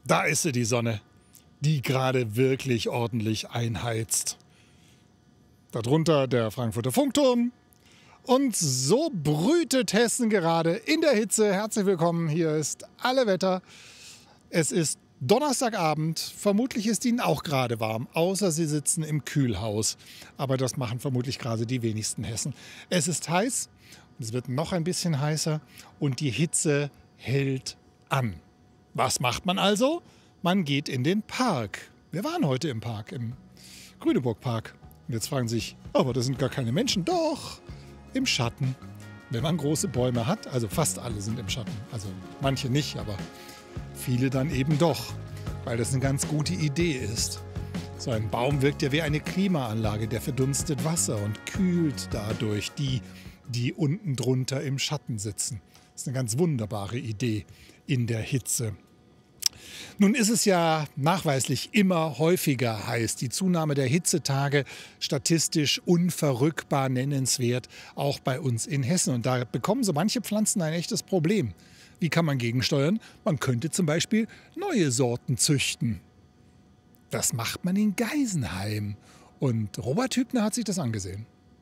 Da ist sie, die Sonne, die gerade wirklich ordentlich einheizt. Darunter der Frankfurter Funkturm. Und so brütet Hessen gerade in der Hitze. Herzlich willkommen, hier ist Alle Wetter. Es ist Donnerstagabend, vermutlich ist Ihnen auch gerade warm, außer Sie sitzen im Kühlhaus. Aber das machen vermutlich gerade die wenigsten Hessen. Es ist heiß, es wird noch ein bisschen heißer und die Hitze hält an. Was macht man also? Man geht in den Park. Wir waren heute im Park, im Grüneburg-Park. Und jetzt fragen Sie sich, aber da sind gar keine Menschen. Doch, im Schatten. Wenn man große Bäume hat, also fast alle sind im Schatten. Also manche nicht, aber viele dann eben doch, weil das eine ganz gute Idee ist. So ein Baum wirkt ja wie eine Klimaanlage, der verdunstet Wasser und kühlt dadurch die unten drunter im Schatten sitzen. Das ist eine ganz wunderbare Idee in der Hitze. Nun ist es ja nachweislich immer häufiger heiß. Die Zunahme der Hitzetage statistisch unverrückbar nennenswert, auch bei uns in Hessen. Und da bekommen so manche Pflanzen ein echtes Problem. Wie kann man gegensteuern? Man könnte zum Beispiel neue Sorten züchten. Das macht man in Geisenheim. Und Robert Hübner hat sich das angesehen.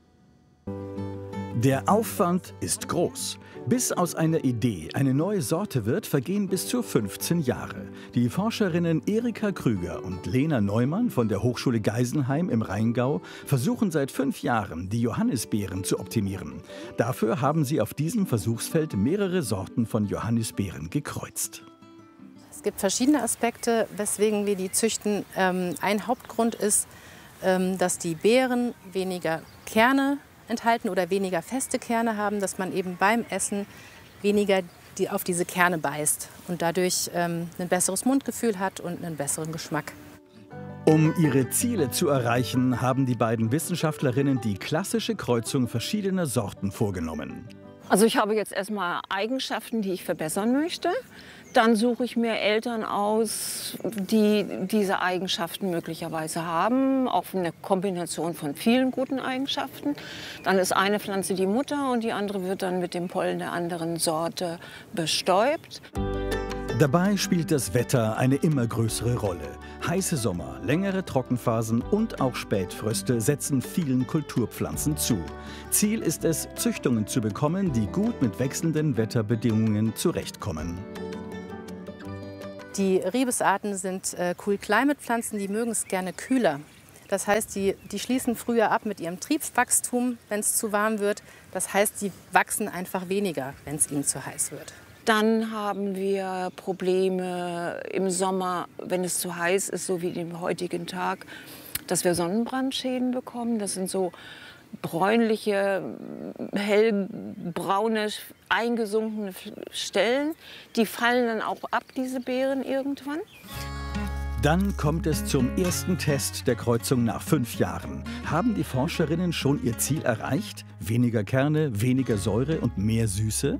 Der Aufwand ist groß. Bis aus einer Idee eine neue Sorte wird, vergehen bis zu 15 Jahre. Die Forscherinnen Erika Krüger und Lena Neumann von der Hochschule Geisenheim im Rheingau versuchen seit 5 Jahren, die Johannisbeeren zu optimieren. Dafür haben sie auf diesem Versuchsfeld mehrere Sorten von Johannisbeeren gekreuzt. Es gibt verschiedene Aspekte, weswegen wir die züchten. Ein Hauptgrund ist, dass die Beeren weniger Kerne enthalten oder weniger feste Kerne haben, dass man eben beim Essen weniger auf diese Kerne beißt und dadurch ein besseres Mundgefühl hat und einen besseren Geschmack. Um ihre Ziele zu erreichen, haben die beiden Wissenschaftlerinnen die klassische Kreuzung verschiedener Sorten vorgenommen. Also ich habe jetzt erstmal Eigenschaften, die ich verbessern möchte. Dann suche ich mir Eltern aus, die diese Eigenschaften möglicherweise haben, auch eine Kombination von vielen guten Eigenschaften. Dann ist eine Pflanze die Mutter und die andere wird dann mit dem Pollen der anderen Sorte bestäubt. Dabei spielt das Wetter eine immer größere Rolle. Heiße Sommer, längere Trockenphasen und auch Spätfröste setzen vielen Kulturpflanzen zu. Ziel ist es, Züchtungen zu bekommen, die gut mit wechselnden Wetterbedingungen zurechtkommen. Die Ribesarten sind Cool-Climate-Pflanzen, die mögen es gerne kühler. Das heißt, die schließen früher ab mit ihrem Triebswachstum, wenn es zu warm wird. Das heißt, die wachsen einfach weniger, wenn es ihnen zu heiß wird. Dann haben wir Probleme im Sommer, wenn es zu heiß ist, so wie im heutigen Tag, dass wir Sonnenbrandschäden bekommen. Das sind so bräunliche, hellbraune, eingesunkene Stellen. Die fallen dann auch ab, diese Beeren, irgendwann. Dann kommt es zum ersten Test der Kreuzung nach 5 Jahren. Haben die Forscherinnen schon ihr Ziel erreicht? Weniger Kerne, weniger Säure und mehr Süße?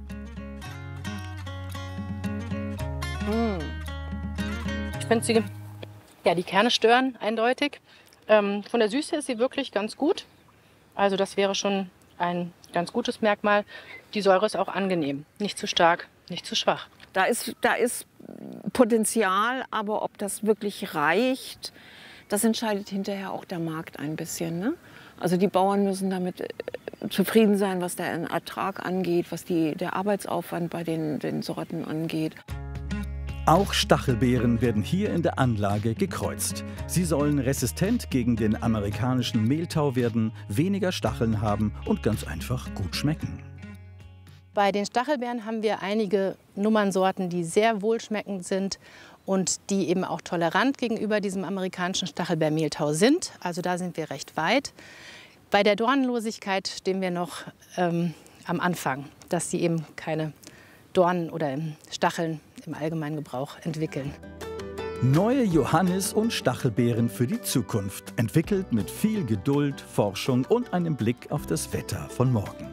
Ich finde, die Kerne stören eindeutig. Von der Süße ist sie wirklich ganz gut. Also das wäre schon ein ganz gutes Merkmal. Die Säure ist auch angenehm, nicht zu stark, nicht zu schwach. Da ist Potenzial, aber ob das wirklich reicht, das entscheidet hinterher auch der Markt ein bisschen, ne? Also die Bauern müssen damit zufrieden sein, was den Ertrag angeht, was der Arbeitsaufwand bei den Sorten angeht. Auch Stachelbeeren werden hier in der Anlage gekreuzt. Sie sollen resistent gegen den amerikanischen Mehltau werden, weniger Stacheln haben und ganz einfach gut schmecken. Bei den Stachelbeeren haben wir einige Nummernsorten, die sehr wohlschmeckend sind und die eben auch tolerant gegenüber diesem amerikanischen Stachelbeermehltau sind. Also da sind wir recht weit. Bei der Dornenlosigkeit stehen wir noch am Anfang, dass sie eben keine Dornen oder Stacheln im allgemeinen Gebrauch entwickeln. Neue Johannis- und Stachelbeeren für die Zukunft, entwickelt mit viel Geduld, Forschung und einem Blick auf das Wetter von morgen.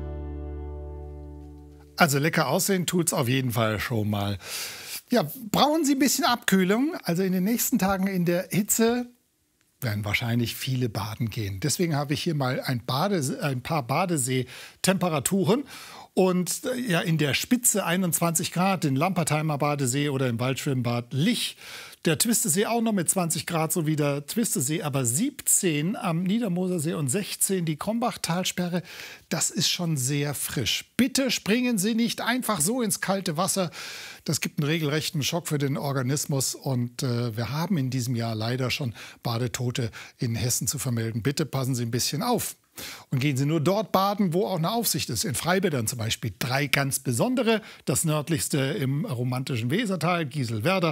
Also lecker aussehen tut's auf jeden Fall schon mal. Ja, brauchen Sie ein bisschen Abkühlung? Also in den nächsten Tagen in der Hitze werden wahrscheinlich viele baden gehen. Deswegen habe ich hier mal ein paar Badesee-Temperaturen. Und ja, in der Spitze 21 Grad, in Lampertheimer Badesee oder im Waldschwimmbad Lich. Der Twistesee auch noch mit 20 Grad, so wie der Twistesee, aber 17 am Niedermosersee und 16 die Krombachtalsperre. Das ist schon sehr frisch. Bitte springen Sie nicht einfach so ins kalte Wasser. Das gibt einen regelrechten Schock für den Organismus. Und wir haben in diesem Jahr leider schon Badetote in Hessen zu vermelden. Bitte passen Sie ein bisschen auf. Und gehen Sie nur dort baden, wo auch eine Aufsicht ist. In Freibädern zum Beispiel 3 ganz besondere. Das nördlichste im romantischen Wesertal, Gieselwerder.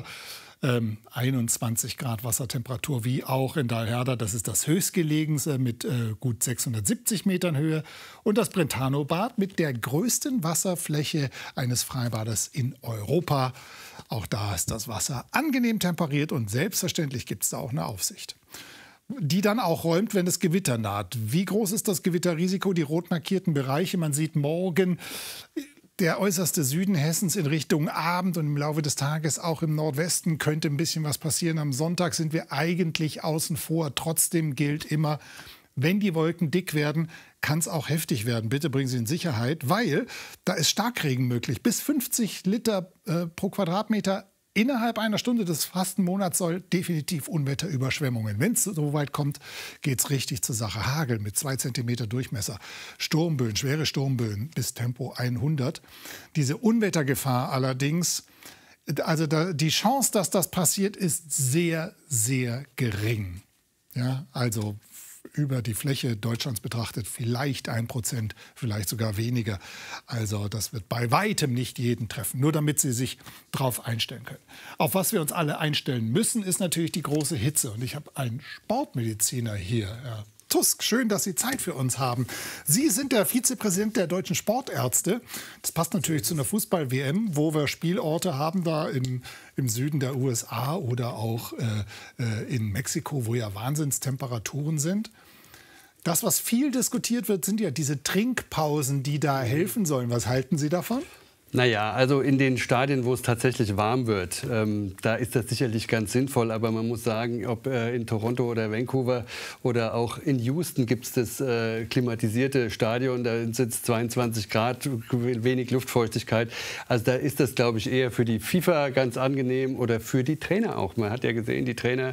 21 Grad Wassertemperatur, wie auch in Dalherda. Das ist das höchstgelegenste mit gut 670 Metern Höhe. Und das Brentano-Bad mit der größten Wasserfläche eines Freibades in Europa. Auch da ist das Wasser angenehm temperiert und selbstverständlich gibt es da auch eine Aufsicht, die dann auch räumt, wenn das Gewitter naht. Wie groß ist das Gewitterrisiko? Die rot markierten Bereiche. Man sieht morgen der äußerste Süden Hessens in Richtung Abend und im Laufe des Tages auch im Nordwesten könnte ein bisschen was passieren. Am Sonntag sind wir eigentlich außen vor. Trotzdem gilt immer, wenn die Wolken dick werden, kann es auch heftig werden. Bitte bringen Sie in Sicherheit, weil da ist Starkregen möglich. Bis 50 Liter pro Quadratmeter innerhalb einer Stunde des Fastenmonats soll definitiv Unwetterüberschwemmungen. Wenn es so weit kommt, geht es richtig zur Sache. Hagel mit 2 cm Durchmesser, Sturmböen, schwere Sturmböen bis Tempo 100. Diese Unwettergefahr allerdings, also die Chance, dass das passiert, ist sehr, sehr gering. Ja, also über die Fläche Deutschlands betrachtet vielleicht 1%, vielleicht sogar weniger. Also das wird bei weitem nicht jeden treffen, nur damit Sie sich darauf einstellen können. Auf was wir uns alle einstellen müssen, ist natürlich die große Hitze. Und ich habe einen Sportmediziner hier, Herr Tusk. Schön, dass Sie Zeit für uns haben. Sie sind der Vizepräsident der Deutschen Sportärzte. Das passt natürlich zu einer Fußball-WM, wo wir Spielorte haben, da im Süden der USA oder auch in Mexiko, wo ja Wahnsinnstemperaturen sind. Das, was viel diskutiert wird, sind ja diese Trinkpausen, die da helfen sollen. Was halten Sie davon? Naja, also in den Stadien, wo es tatsächlich warm wird, da ist das sicherlich ganz sinnvoll. Aber man muss sagen, ob in Toronto oder Vancouver oder auch in Houston gibt es das klimatisierte Stadion. Da sind es 22 Grad, wenig Luftfeuchtigkeit. Also da ist das, glaube ich, eher für die FIFA ganz angenehm oder für die Trainer auch. Man hat ja gesehen, die Trainer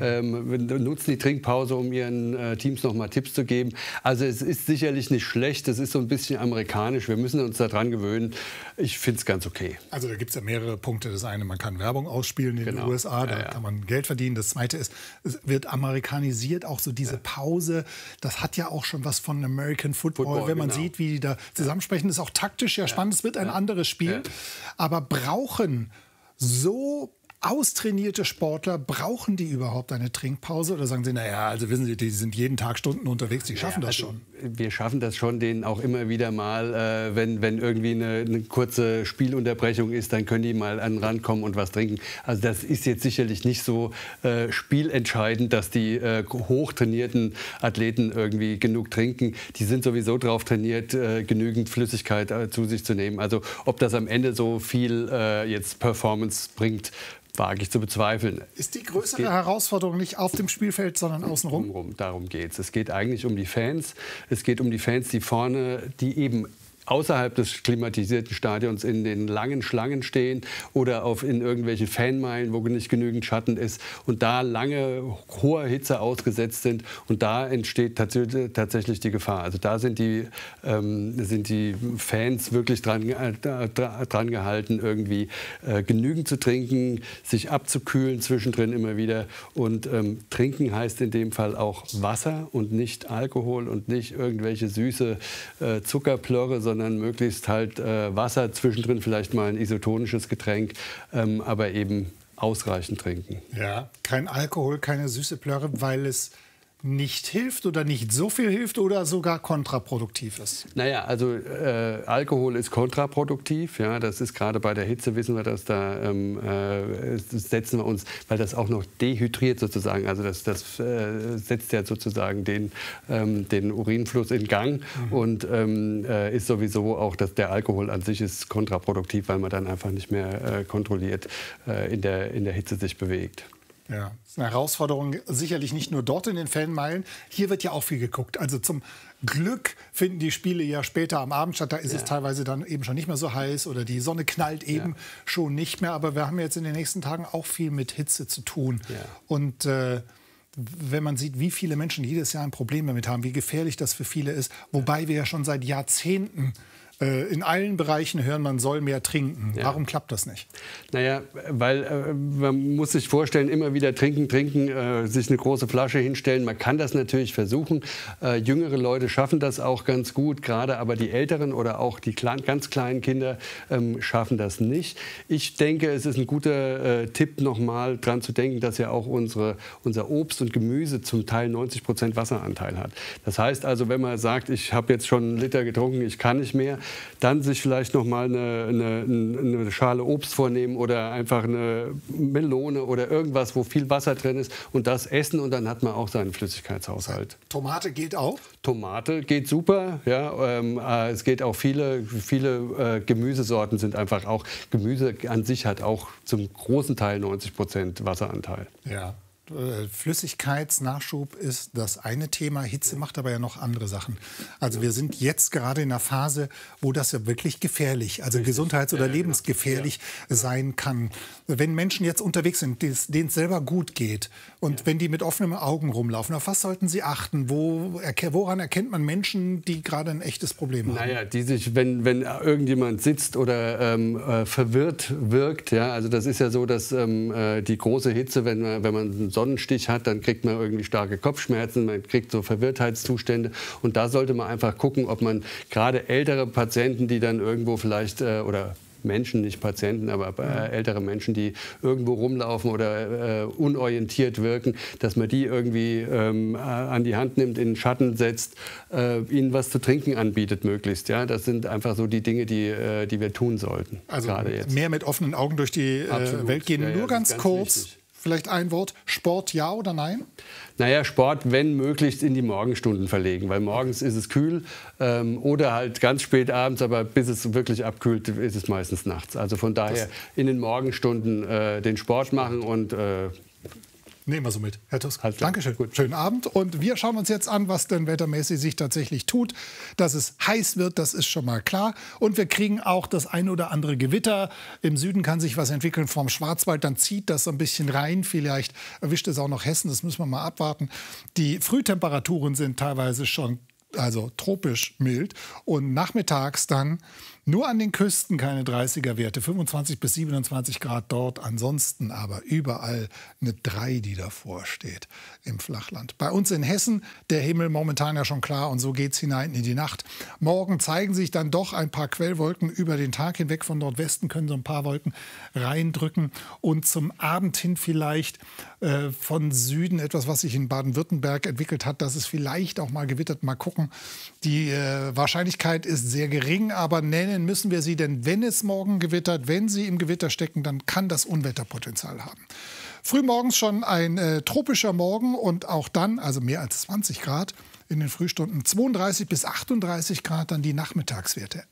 nutzen die Trinkpause, um ihren Teams noch mal Tipps zu geben. Also es ist sicherlich nicht schlecht. Es ist so ein bisschen amerikanisch. Wir müssen uns daran gewöhnen. Ich finde es ganz okay. Also da gibt es ja mehrere Punkte. Das eine, man kann Werbung ausspielen in den USA, da kann man Geld verdienen. Das zweite ist, es wird amerikanisiert, auch so diese Pause. Das hat ja auch schon was von American Football. Wenn man sieht, wie die da zusammensprechen, ist auch taktisch ja spannend. Es wird ein anderes Spiel. Aber brauchen so austrainierte Sportler, brauchen die überhaupt eine Trinkpause? Oder sagen Sie, naja, also wissen Sie, die sind jeden Tag Stunden unterwegs, die schaffen das schon? Wir schaffen das schon, denen auch immer wieder mal, wenn irgendwie eine kurze Spielunterbrechung ist, dann können die mal an den Rand kommen und was trinken. Also das ist jetzt sicherlich nicht so spielentscheidend, dass die hochtrainierten Athleten irgendwie genug trinken. Die sind sowieso drauf trainiert, genügend Flüssigkeit zu sich zu nehmen. Also ob das am Ende so viel jetzt Performance bringt, wage ich zu bezweifeln. Ist die größere Herausforderung nicht auf dem Spielfeld, sondern außenrum? Darum geht es. Es geht eigentlich um die Fans. Es geht um die Fans, die vorne, die eben außerhalb des klimatisierten Stadions in den langen Schlangen stehen oder in irgendwelchen Fanmeilen, wo nicht genügend Schatten ist und da lange hoher Hitze ausgesetzt sind. Und da entsteht tatsächlich die Gefahr. Also da sind die Fans wirklich dran gehalten, irgendwie genügend zu trinken, sich abzukühlen zwischendrin immer wieder. Und trinken heißt in dem Fall auch Wasser und nicht Alkohol und nicht irgendwelche süße Zuckerplörre, sondern möglichst halt Wasser, zwischendrin vielleicht mal ein isotonisches Getränk, aber eben ausreichend trinken. Ja, kein Alkohol, keine süße Plörre, weil es nicht hilft oder nicht so viel hilft oder sogar kontraproduktiv ist? Naja, also Alkohol ist kontraproduktiv. Ja, das ist gerade bei der Hitze, wissen wir, dass da setzen wir uns, weil das auch noch dehydriert sozusagen. Also das setzt ja sozusagen den Urinfluss in Gang und ist sowieso auch, dass der Alkohol an sich ist kontraproduktiv, weil man dann einfach nicht mehr kontrolliert in der Hitze sich bewegt. Ja, das ist eine Herausforderung, sicherlich nicht nur dort in den Fanmeilen. Hier wird ja auch viel geguckt. Also zum Glück finden die Spiele ja später am Abend statt. Da ist es teilweise dann eben schon nicht mehr so heiß oder die Sonne knallt eben schon nicht mehr. Aber wir haben jetzt in den nächsten Tagen auch viel mit Hitze zu tun. Ja. Und wenn man sieht, wie viele Menschen jedes Jahr ein Problem damit haben, wie gefährlich das für viele ist, wobei wir ja schon seit Jahrzehnten in allen Bereichen hören, man soll mehr trinken. Ja. Warum klappt das nicht? Naja, weil man muss sich vorstellen, immer wieder trinken, sich eine große Flasche hinstellen. Man kann das natürlich versuchen. Jüngere Leute schaffen das auch ganz gut, gerade aber die Älteren oder auch die ganz kleinen Kinder schaffen das nicht. Ich denke, es ist ein guter Tipp, nochmal dran zu denken, dass ja auch unser Obst und Gemüse zum Teil 90% Wasseranteil hat. Das heißt also, wenn man sagt, ich habe jetzt schon einen Liter getrunken, ich kann nicht mehr, dann sich vielleicht noch mal eine Schale Obst vornehmen oder einfach eine Melone oder irgendwas, wo viel Wasser drin ist und das essen und dann hat man auch seinen Flüssigkeitshaushalt. Tomate geht auch? Tomate geht super, ja. Es geht auch viele Gemüsesorten sind einfach auch, Gemüse an sich hat auch zum großen Teil 90% Wasseranteil. Ja. Flüssigkeitsnachschub ist das eine Thema. Hitze macht aber ja noch andere Sachen. Also wir sind jetzt gerade in einer Phase, wo das ja wirklich gefährlich, also gesundheits- oder lebensgefährlich sein kann. Wenn Menschen jetzt unterwegs sind, denen es selber gut geht und wenn die mit offenen Augen rumlaufen, auf was sollten sie achten? Woran erkennt man Menschen, die gerade ein echtes Problem haben? Naja, die sich, wenn irgendjemand sitzt oder verwirrt wirkt, ja, also das ist ja so, dass die große Hitze, wenn man einen Sonnenstich hat, dann kriegt man irgendwie starke Kopfschmerzen, man kriegt so Verwirrtheitszustände und da sollte man einfach gucken, ob man gerade ältere Patienten, die dann irgendwo vielleicht oder Menschen, nicht Patienten, aber ältere Menschen, die irgendwo rumlaufen oder unorientiert wirken, dass man die irgendwie an die Hand nimmt, in den Schatten setzt, ihnen was zu trinken anbietet möglichst. Ja? Das sind einfach so die Dinge, die wir tun sollten. Also jetzt. Mehr mit offenen Augen durch die Welt gehen. Nur ganz kurz. Wichtig. Vielleicht ein Wort, Sport ja oder nein? Naja, Sport, wenn möglichst, in die Morgenstunden verlegen, weil morgens ist es kühl oder halt ganz spät abends, aber bis es wirklich abkühlt, ist es meistens nachts. Also von daher in den Morgenstunden den Sport machen und nehmen wir so mit, Herr Tusk. Dankeschön. Gut. Schönen Abend. Und wir schauen uns jetzt an, was denn wettermäßig sich tatsächlich tut. Dass es heiß wird, das ist schon mal klar. Und wir kriegen auch das ein oder andere Gewitter. Im Süden kann sich was entwickeln vom Schwarzwald. Dann zieht das so ein bisschen rein. Vielleicht erwischt es auch noch Hessen. Das müssen wir mal abwarten. Die Frühtemperaturen sind teilweise schon tropisch mild. Und nachmittags dann nur an den Küsten keine 30er-Werte, 25 bis 27 Grad dort, ansonsten aber überall eine 3, die davor steht im Flachland. Bei uns in Hessen der Himmel momentan ja schon klar und so geht's hinein in die Nacht. Morgen zeigen sich dann doch ein paar Quellwolken über den Tag hinweg. Von Nordwesten können so ein paar Wolken reindrücken und zum Abend hin vielleicht von Süden etwas, was sich in Baden-Württemberg entwickelt hat, dass es vielleicht auch mal gewittert. Mal gucken. Die Wahrscheinlichkeit ist sehr gering, aber nennen müssen wir sie, denn wenn es morgen gewittert, wenn sie im Gewitter stecken, dann kann das Unwetterpotenzial haben. Frühmorgens schon ein tropischer Morgen und auch dann, also mehr als 20 Grad in den Frühstunden, 32 bis 38 Grad dann die Nachmittagswerte.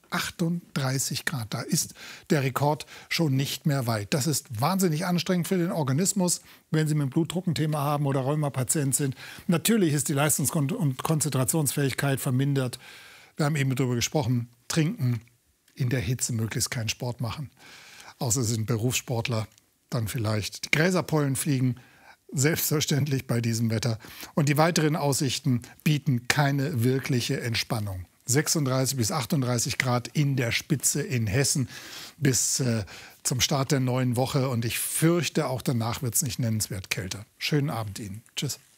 38 Grad, da ist der Rekord schon nicht mehr weit. Das ist wahnsinnig anstrengend für den Organismus, wenn Sie mit dem Blutdruck ein Thema haben oder Rheumapatient sind. Natürlich ist die Leistungs- und Konzentrationsfähigkeit vermindert. Wir haben eben darüber gesprochen, trinken, in der Hitze möglichst keinen Sport machen. Außer Sie sind Berufssportler, dann vielleicht die Gräserpollen fliegen. Selbstverständlich bei diesem Wetter. Und die weiteren Aussichten bieten keine wirkliche Entspannung. 36 bis 38 Grad in der Spitze in Hessen bis zum Start der neuen Woche. Und ich fürchte, auch danach wird es nicht nennenswert kälter. Schönen Abend Ihnen. Tschüss.